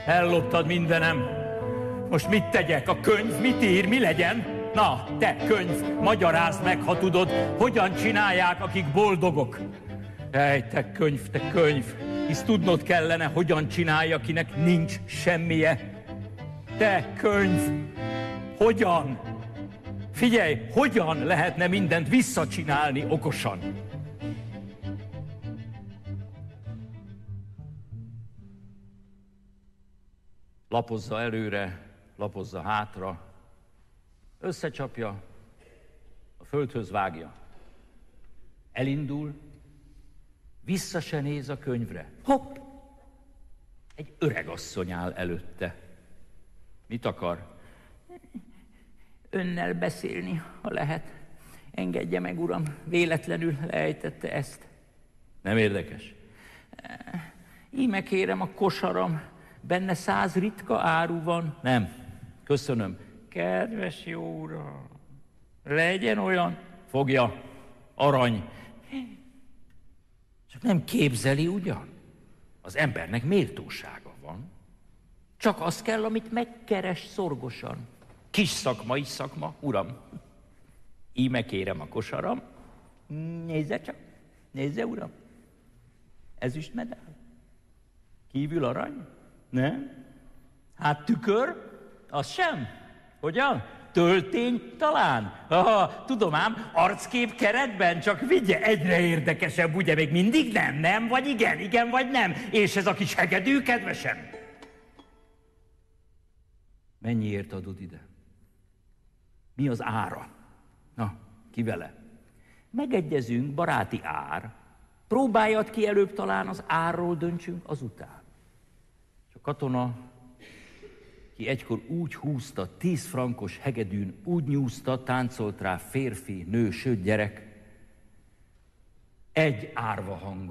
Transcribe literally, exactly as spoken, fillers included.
Elloptad mindenem. Most mit tegyek? A könyv mit ír? Mi legyen? Na, te könyv, magyarázd meg, ha tudod, hogyan csinálják, akik boldogok. Ej, te könyv, te könyv, hisz tudnod kellene, hogyan csinálja, akinek nincs semmije. Te könyv, hogyan? Figyelj, hogyan lehetne mindent visszacsinálni okosan? Lapozza előre, lapozza hátra, összecsapja, a földhöz vágja. Elindul, vissza se néz a könyvre. Hopp! Egy öregasszony áll előtte. Mit akar? Önnel beszélni, ha lehet. Engedje meg, uram, véletlenül leejtette ezt. Nem érdekes. Íme kérem a kosaram, benne száz ritka áru van. Nem, köszönöm. Kedves jó uram, legyen olyan. Fogja, arany. Csak nem képzeli ugyan? Az embernek méltósága van. Csak az kell, amit megkeres szorgosan. Kis szakma is szakma, uram. Íme kérem a kosaram. Nézze csak, nézze, uram. Ezüstmedál. Kívül arany? Nem? Hát tükör? Az sem. Hogyan? Töltény talán? Aha, tudom ám, arckép keretben, csak vigye, egyre érdekesebb, ugye még mindig nem, nem? Vagy igen, igen, vagy nem? És ez a kis hegedű, kedvesem? Mennyiért adod ide? Mi az ára? Na, ki vele? Megegyezünk, baráti ár. Próbáljad ki előbb, talán az árról döntsünk azután. És a katona, ki egykor úgy húzta, tíz frankos hegedűn, úgy nyúzta, táncolt rá férfi, nő, sőt gyerek, egy árva hang